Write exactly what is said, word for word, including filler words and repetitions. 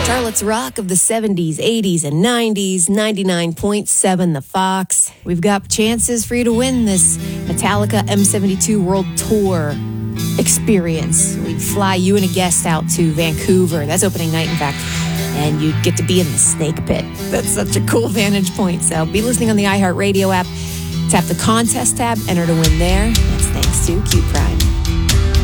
Charlotte's Rock of the seventies, eighties, and nineties, ninety-nine point seven The Fox. We've got chances for you to win this Metallica M seventy-two World Tour experience. We fly you and a guest out to Vancouver. That's opening night, in fact. And you get to be in the snake pit. That's such a cool vantage point. So be listening on the iHeartRadio app. Tap the contest tab, enter to win there. That's thanks to Q Prime.